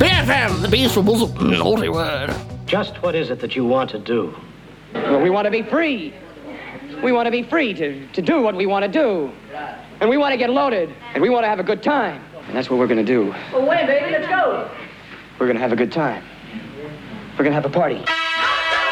BFM, the Beast for Boozle. Naughty word. Just what is it that you want to do? Well, we want to be free. We want to be free to do what we want to do. And we want to get loaded. And we want to have a good time. And that's what we're going to do. Well, wait, baby, let's go. We're going to have a good time. We're going to have a party.